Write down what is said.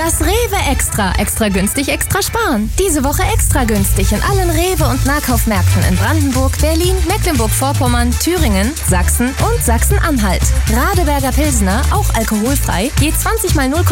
Das Rewe Extra. Extra günstig, extra sparen. Diese Woche extra günstig in allen Rewe- und Nahkaufmärkten in Brandenburg, Berlin, Mecklenburg-Vorpommern, Thüringen, Sachsen und Sachsen-Anhalt. Radeberger Pilsner, auch alkoholfrei, je 20 mal 0,5